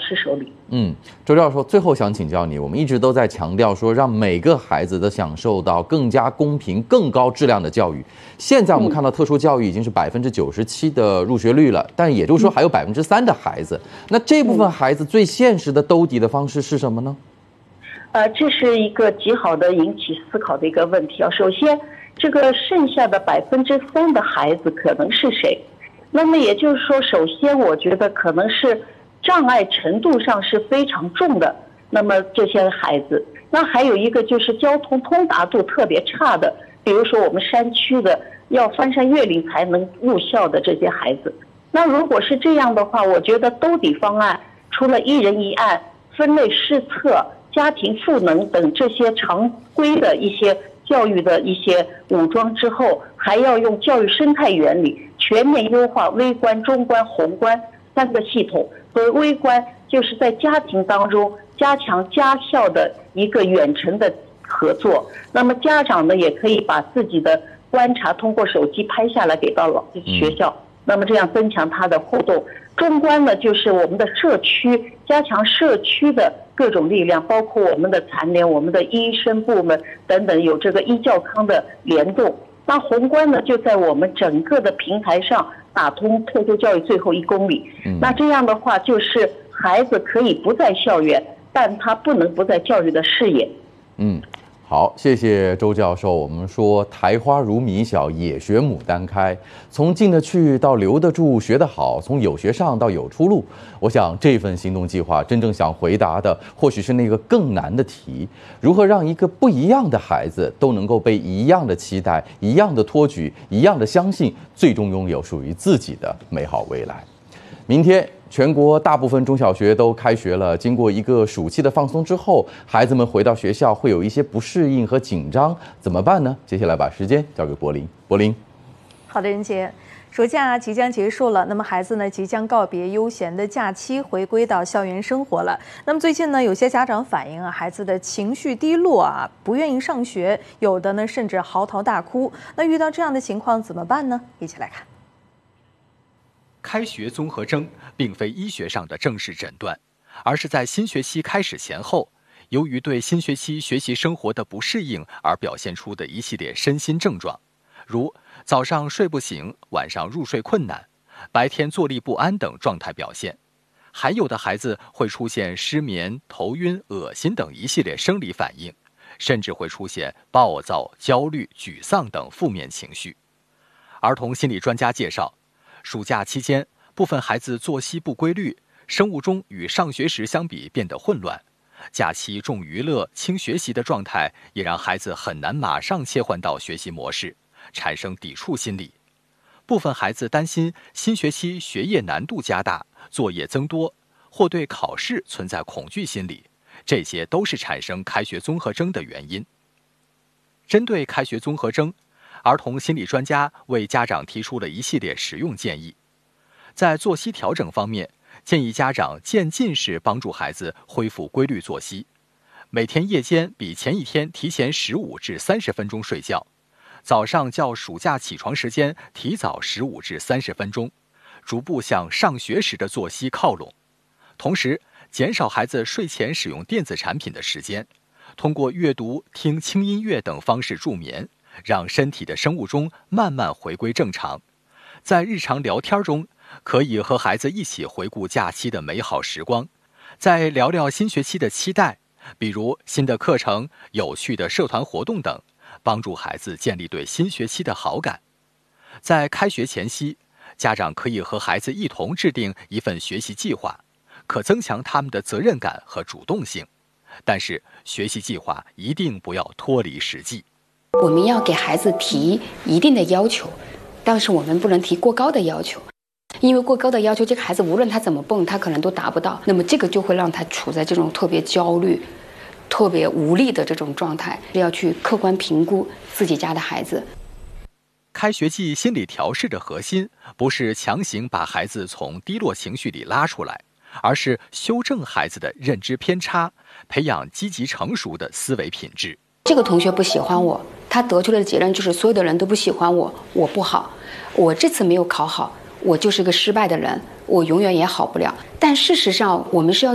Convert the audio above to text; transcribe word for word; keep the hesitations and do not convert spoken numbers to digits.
师手里。 嗯，周教授，最后想请教你，我们一直都在强调说，让每个孩子都享受到更加公平、更高质量的教育。现在我们看到特殊教育已经是百分之九十七的入学率了，但也就是说还有百分之三的孩子。那这部分孩子最现实的兜底的方式是什么呢？ 呃，这是一个极好的引起思考的一个问题啊。首先，这个剩下的百分之三的孩子可能是谁？那么也就是说，首先我觉得可能是障碍程度上是非常重的，那么这些孩子，那还有一个就是交通通达度特别差的，比如说我们山区的要翻山越岭才能入校的这些孩子。那如果是这样的话，我觉得兜底方案除了一人一案、分类施策、家庭赋能等这些常规的一些教育的一些武装之后，还要用教育生态原理全面优化微观、中观、宏观三个系统。所谓微观，就是在家庭当中加强家校的一个远程的合作。那么家长呢，也可以把自己的观察通过手机拍下来给到老学校，那么这样增强他的互动。中观呢，就是我们的社区，加强社区的各种力量，包括我们的残联、我们的医生部门等等，有这个医教康的联动。那宏观呢，就在我们整个的平台上打通特殊教育最后一公里。那这样的话，就是孩子可以不在校园，但他不能不在教育的视野。 嗯。好，谢谢周教授。我们说台花如米小，也学牡丹开。从进得去到留得住，学得好，从有学上到有出路。我想这份行动计划真正想回答的，或许是那个更难的题：如何让一个不一样的孩子都能够被一样的期待、一样的托举、一样的相信，最终拥有属于自己的美好未来。明天全国大部分中小学都开学了，经过一个暑期的放松之后，孩子们回到学校会有一些不适应和紧张，怎么办呢？接下来把时间交给柏林。柏林， 好的，任杰。暑假即将结束了，那么孩子呢即将告别悠闲的假期，回归到校园生活了。那么最近呢，有些家长反映啊，孩子的情绪低落啊，不愿意上学，有的呢甚至嚎啕大哭。那遇到这样的情况怎么办呢？一起来看。 开学综合征并非医学上的正式诊断，而是在新学期开始前后，由于对新学期学习生活的不适应而表现出的一系列身心症状，如早上睡不醒、晚上入睡困难、白天坐立不安等状态表现。还有的孩子会出现失眠、头晕、恶心等一系列生理反应，甚至会出现暴躁、焦虑、沮丧等负面情绪。儿童心理专家介绍，暑假期间，部分孩子作息不规律，生物钟与上学时相比变得混乱。假期重娱乐、轻学习的状态，也让孩子很难马上切换到学习模式，产生抵触心理。部分孩子担心新学期学业难度加大，作业增多，或对考试存在恐惧心理，这些都是产生开学综合征的原因。针对开学综合征，儿童心理专家为家长提出了一系列实用建议。在作息调整方面，建议家长渐进式帮助孩子恢复规律作息，每天夜间比前一天提前十五至三十分钟睡觉，早上较暑假起床时间提早十五至三十分钟，逐步向上学时的作息靠拢。同时，减少孩子睡前使用电子产品的时间，通过阅读、听轻音乐等方式助眠，让身体的生物钟慢慢回归正常。在日常聊天中，可以和孩子一起回顾假期的美好时光，再聊聊新学期的期待，比如新的课程、有趣的社团活动等，帮助孩子建立对新学期的好感。在开学前夕，家长可以和孩子一同制定一份学习计划，可增强他们的责任感和主动性。但是，学习计划一定不要脱离实际。 我们要给孩子提一定的要求，但是我们不能提过高的要求，因为过高的要求，这个孩子无论他怎么蹦，他可能都达不到，那么这个就会让他处在这种特别焦虑、特别无力的这种状态，要去客观评估自己家的孩子。 开学季心理调试的核心，不是强行把孩子从低落情绪里拉出来，而是修正孩子的认知偏差，培养积极成熟的思维品质。 这个同学不喜欢我，他得出来的结论就是所有的人都不喜欢我，我不好，我这次没有考好，我就是个失败的人，我永远也好不了。但事实上，我们是要